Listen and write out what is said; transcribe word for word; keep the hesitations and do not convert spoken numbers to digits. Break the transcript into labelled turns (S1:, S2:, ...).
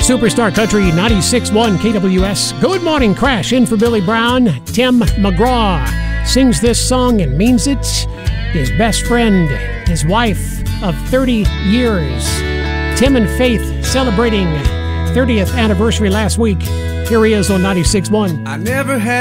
S1: Superstar Country ninety-six point one K W S. Good morning, Crash. In for Billy Brown. Tim McGraw sings this song and means it. His best friend, his wife of thirty years. Tim and Faith celebrating thirtieth anniversary last week. Here he is on ninety-six point one.
S2: I never had